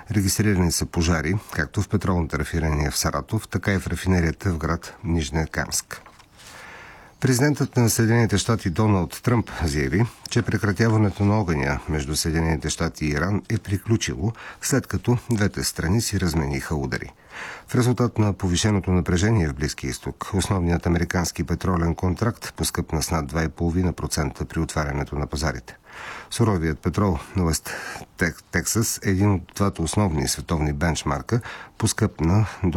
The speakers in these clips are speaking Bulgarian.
Регистрирани са пожари, както в петролната рафинерия в Саратов, така и в рафинерията в град Нижнекамск. Президентът на Съединените щати Доналд Тръмп заяви, че прекратяването на огъня между Съединените щати и Иран е приключило, след като двете страни си размениха удари. В резултат на повишеното напрежение в Близкия изток, основният американски петролен контракт поскъпна с над 2,5% при отварянето на пазарите. Суровият петрол на Уест Тексас, един от двата основни световни бенчмарка, поскъпна до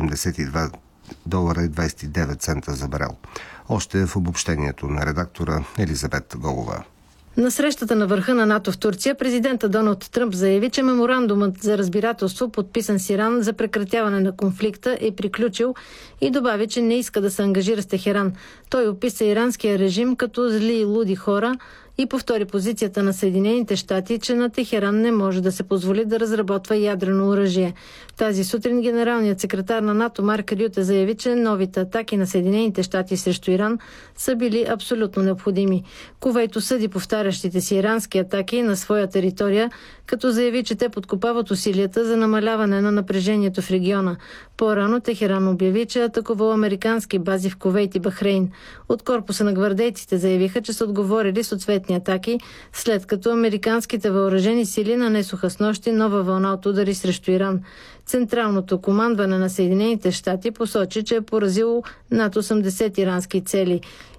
$72,29 за барел. Още в обобщението на редактора Елизабет Голова. На срещата на върха на НАТО в Турция, президента Доналд Тръмп заяви, че меморандумът за разбирателство, подписан с Иран за прекратяване на конфликта, е приключил и добави, че не иска да се ангажира с Техеран. Той описа иранския режим като зли и луди хора и повтори позицията на Съединените щати, че на Техеран не може да се позволи да разработва ядрено оръжие. Тази сутрин генералният секретар на НАТО Марк Рюте заяви, че новите атаки на Съединените щати срещу Иран са били абсолютно необходими. Кувейт осъди повтарящите си ирански атаки на своя територия, като заяви, че те подкопават усилията за намаляване на напрежението в региона. По-рано Техеран обяви, че атакувал американски бази в Кувейт и Бахрейн. От корпуса на гвардейците заявиха, че са отговорили с ответни атаки, след като американските въоръжени сили нанесоха снощи нова вълна от удари срещу Иран. Централното командване на Съединените щати посочи, че е поразило над 80 ирански цели.